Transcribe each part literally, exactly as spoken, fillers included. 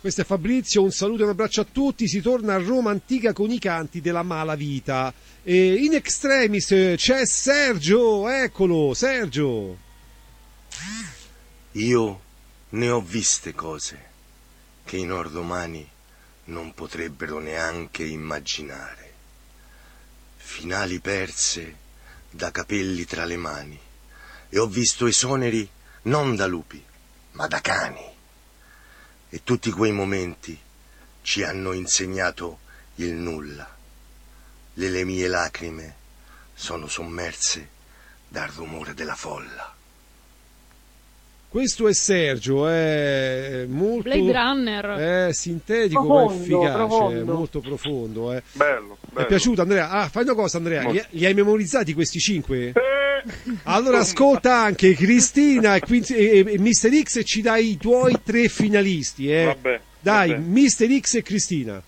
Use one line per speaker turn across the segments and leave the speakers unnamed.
Questo è Fabrizio, un saluto e un abbraccio a tutti. Si torna a Roma antica con i canti della malavita. E in extremis c'è Sergio, eccolo, Sergio.
Io ne ho viste cose che i nordomani non potrebbero neanche immaginare. Finali perse da capelli tra le mani, e ho visto esoneri non da lupi, ma da cani. E tutti quei momenti ci hanno insegnato il nulla. Le, le mie lacrime sono sommerse dal rumore della folla.
Questo è Sergio, è molto
Blade Runner.
È sintetico,
Profondo,
ma efficace,
profondo.
molto profondo. Eh.
Bello, bello.
È piaciuto, Andrea? Ah, fai una cosa, Andrea, li, li hai memorizzati questi cinque?
Eh.
Allora ascolta anche Cristina e, Quincy, e, e mister X e ci dai i tuoi tre finalisti. Eh.
Vabbè,
Dai,
vabbè.
mister X e Cristina.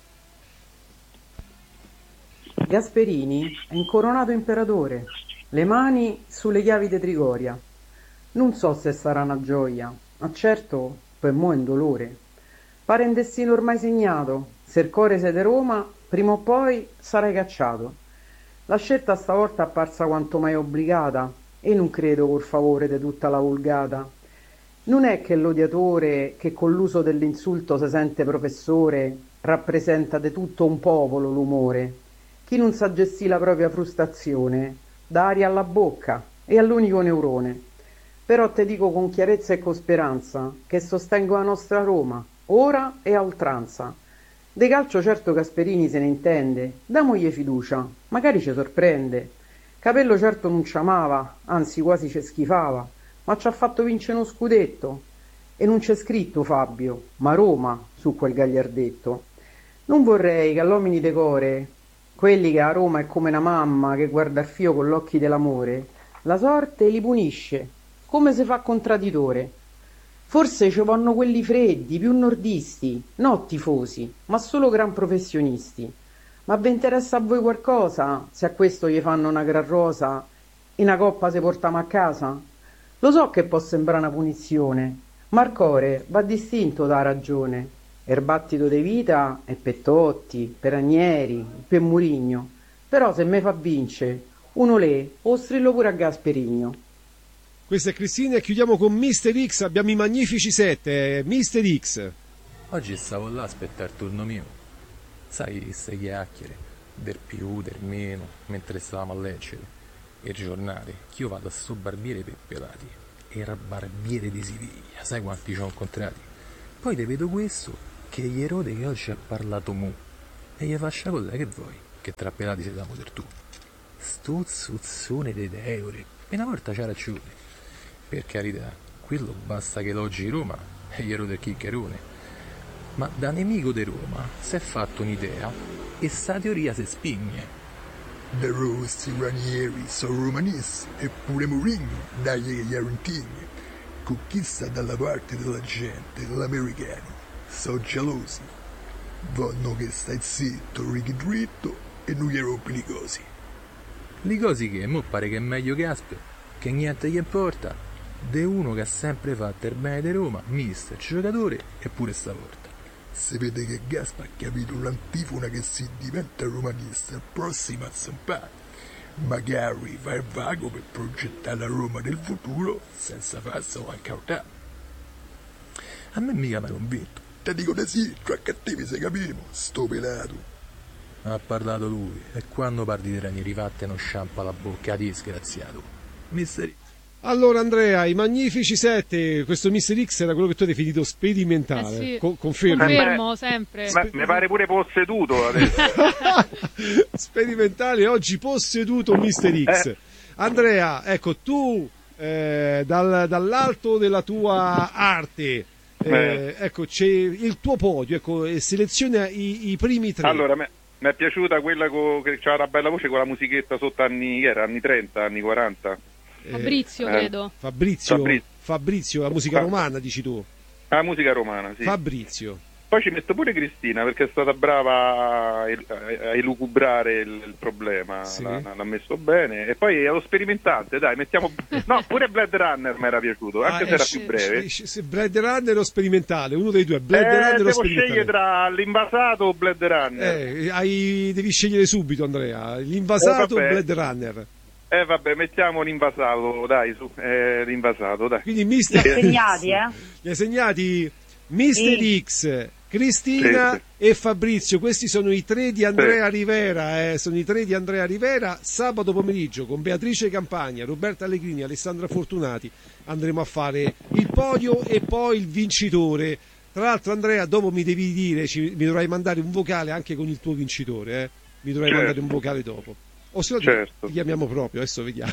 Gasperini è incoronato imperatore, le mani sulle chiavi di Trigoria. Non so se sarà una gioia, ma certo per mo' è un dolore. Pare un destino ormai segnato, se il cuore sei di Roma, prima o poi sarai cacciato. La scelta stavolta è apparsa quanto mai obbligata, e non credo col favore di tutta la vulgata. Non è che l'odiatore, che con l'uso dell'insulto si sente professore, rappresenta di tutto un popolo l'umore. Chi non sa gestire la propria frustrazione, dà aria alla bocca e all'unico neurone. Però te dico con chiarezza e con speranza che sostengo la nostra Roma, ora e a oltranza. De calcio certo Gasperini se ne intende, damogli fiducia, magari ci sorprende. Capello certo non ci amava, anzi quasi ci schifava, ma ci ha fatto vincere uno scudetto. E non c'è scritto Fabio, ma Roma su quel gagliardetto. Non vorrei che all'uomini decore, quelli che a Roma è come una mamma che guarda il figlio con gli occhi dell'amore, la sorte li punisce, come se fa contradditore. Forse ci vanno quelli freddi, più nordisti, no tifosi, ma solo gran professionisti. Ma vi interessa a voi qualcosa, se a questo gli fanno una gran rosa e una coppa se portiamo a casa? Lo so che può sembrare una punizione, ma il core va distinto da ragione. Il battito di vita è per Totti, per Ranieri, per Murigno. Però se me fa vince, uno lì, o strillo pure a Gasperigno.
Questa è Cristina e chiudiamo con mister X, abbiamo i magnifici sette. mister X.
Oggi stavo là a aspettare il turno mio. Sai, queste chiacchiere, del più, del meno, mentre stavamo a leggere il giornale, che io vado a sto barbiere per pelati. Era barbiere di Siviglia, sai quanti ci ho incontrati? Poi te vedo questo, che gli erode che oggi ha parlato mu. E gli faccia cosa che vuoi, che tra pelati si damo del tu. Sto zuzzone di euro, e una volta c'ha ragione. Per carità, quello basta che elogi Roma e gli erode il chiccherone. Ma da nemico di Roma si è fatto un'idea e sta teoria si spigne.
Da Rossi, Ranieri, sono romanisti, eppure Mourinho, dai che gli arrontigni. Con chi sta dalla parte della gente, gli americani, sono gelosi. Vogliono che stai zitto, righi dritto e non gli rompi le cose.
Le cose che mo pare che è meglio Gasper, che niente gli importa, de uno che ha sempre fatto il bene di Roma, mister, giocatore e pure stavolta.
Si vede che Gaspa ha capito l'antifona che si diventa romanista il prossimo a zampare. Magari fa il vago per progettare la Roma del futuro senza farselo incautare.
A me mica mi ha convinto.
Te dico di sì, tra cattivi se capiamo, sto pelato.
Ha parlato lui, e quando parli di Ranieri fatte non sciampa la bocca, disgraziato. mister
Allora Andrea, i magnifici sette, questo mister X era quello che tu hai definito sperimentale,
Eh sì.
Co- confermi?
Confermo sempre.
Ma mi pare pure posseduto adesso.
Sperimentale, oggi posseduto mister X.
Eh.
Andrea, ecco, tu eh, dal, dall'alto della tua arte, eh,
Eh.
ecco, c'è il tuo podio, ecco, e seleziona i, i primi tre.
Allora, mi è piaciuta quella co- che c'ha una bella voce con la musichetta sotto anni, che era, anni trenta, anni quaranta.
Fabrizio,
Eh.
credo.
Fabrizio,
Fabri-
Fabrizio, la musica
Fa-
romana, dici tu?
La musica romana, sì.
Fabrizio.
Poi ci metto pure Cristina perché è stata brava a, a elucubrare il, il problema,
Sì.
l'ha, l'ha messo bene. E poi allo sperimentante, dai, mettiamo... No, pure Blade Runner mi era piaciuto, anche
Ah,
se era
eh,
più breve.
se- se Blade Runner o sperimentale, uno dei due, Blade
Eh,
Runner o
devo
sperimentale.
scegliere tra l'invasato o Blade Runner.
Eh, hai- devi scegliere subito, Andrea, l'invasato o
Eh, vabbè.
Blade Runner.
Eh vabbè, mettiamo l'invasato, dai, su, eh, l'invasato, dai.
Quindi mister
Li ho segnati, eh?
Li hai segnati mister
Sì.
X, Cristina
Sì,
e Fabrizio. Questi sono i tre di Andrea
Sì.
Rivera, eh, sono i tre di Andrea Rivera. Sabato pomeriggio con Beatrice Campagna, Roberta Allegrini, Alessandra Fortunati andremo a fare il podio e poi il vincitore. Tra l'altro, Andrea, dopo mi devi dire, ci, mi dovrai mandare un vocale anche con il tuo vincitore, eh? Mi dovrai
Certo.
mandare un vocale dopo. O se no ti-
Certo.
ti chiamiamo proprio, adesso vediamo.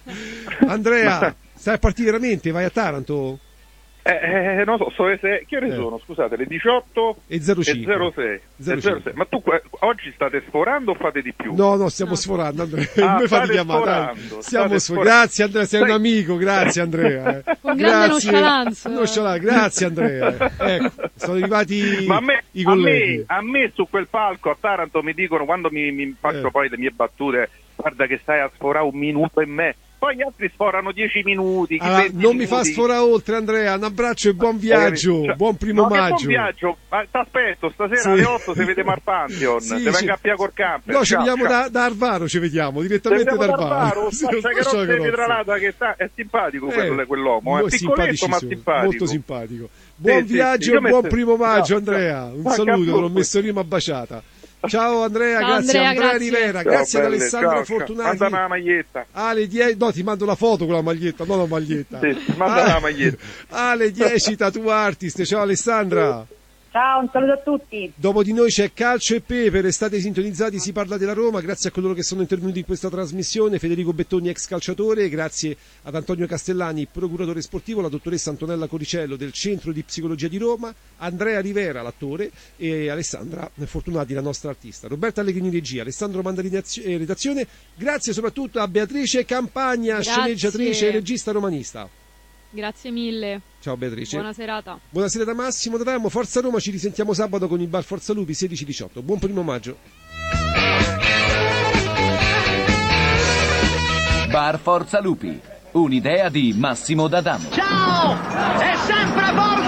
Andrea, stai a partire veramente? Vai a Taranto?
Eh, eh, non so, so le sei- che ore
Eh.
sono? Scusate, le diciotto
E zero
e
cinque.
zero sei.
zero
E zero
cinque.
sei. Ma tu qua- oggi state sforando o fate di più?
No, no, stiamo
No.
sforando, Andrea.
Ah,
Non mi fate
state
chiamare, dai.
sforando,
Stiamo
state
sforando.
sforando.
Grazie, Andrea, sei un
Sai-
amico. Grazie, Andrea. eh.
Con grande
Grazie.
nonchalance.
Nonchalance, grazie, Andrea. Ecco, sono arrivati
Ma a me,
i
a,
colleghi.
me, a me su quel palco a Taranto mi dicono, quando mi, mi faccio
Eh.
poi le mie battute, guarda che stai a sforare un minuto e me. Poi gli altri sforano dieci minuti. chi
Allora,
venti
non mi
minuti.
fa sforare oltre, Andrea. Un abbraccio e buon viaggio.
Eh, cioè,
buon primo
no, che
maggio.
buon viaggio. Ma t'aspetto, stasera
Sì.
alle otto si vede Marpantheon.
Sì,
Te
ci-
venga a Pia col camper.
No, ci
Ciao,
vediamo
ciao.
da, da Arvaro, ci vediamo direttamente
Andiamo
da
da
Arvaro.
Arvaro,
Sì,
faccia
non
che
faccio
non
la
sei
carrozza.
mitralata, che sta- è simpatico
Eh,
quello, quell'uomo, è
mo-
piccoletto ma
simpaticissimo,
simpatico.
molto simpatico. Buon
Sì, sì,
viaggio
sì,
e
io
buon
metto-
primo maggio,
Ciao,
Andrea.
ciao.
Un
Ma che
saluto, te l'ho
appunto.
messo lì una baciata. Ciao Andrea,
Ciao,
grazie
Andrea,
Andrea
grazie.
Rivera,
Ciao,
grazie ad
belle,
Alessandra
ciao, ciao.
Fortunati.
Manda una maglietta.
Ale dieci, no, ti mando la foto con la maglietta, non la maglietta.
Sì, manda
Ah,
la maglietta.
Ale dieci Tattoo Artist, ciao Alessandra.
Ciao, un saluto a tutti.
Dopo di noi c'è Calcio e Pepe, restate sintonizzati, si parla della Roma, grazie a coloro che sono intervenuti in questa trasmissione, Federico Bettoni ex calciatore, grazie ad Antonio Castellani, procuratore sportivo, la dottoressa Antonella Coricello del Centro di Psicologia di Roma, Andrea Rivera, l'attore, e Alessandra Fortunati, la nostra artista, Roberta Allegrini regia, Alessandro Mandarini eh, redazione, grazie soprattutto a Beatrice Campagna,
Grazie.
sceneggiatrice e regista romanista.
Grazie mille.
Ciao Beatrice.
Buona serata.
Buonasera da Massimo D'Adamo, Forza Roma, ci risentiamo sabato con il Bar Forza Lupi sedici diciotto. Buon primo maggio.
Bar Forza Lupi, un'idea di Massimo D'Adamo.
Ciao! È sempre Forza!